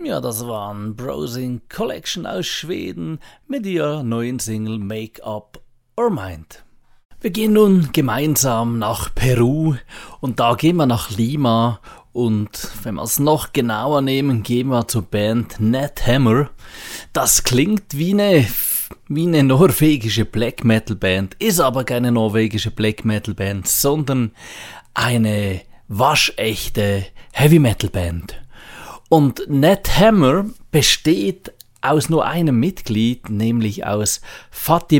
Ja, das waren Browsing Collection aus Schweden mit ihrer neuen Single Make Up or Mind. Wir gehen nun gemeinsam nach Peru und da gehen wir nach Lima und wenn wir es noch genauer nehmen, gehen wir zur Band Netheimar. Das klingt wie eine norwegische Black Metal Band, ist aber keine norwegische Black Metal Band, sondern eine waschechte Heavy Metal Band. Und Netheimar besteht aus nur einem Mitglied, nämlich aus Fatih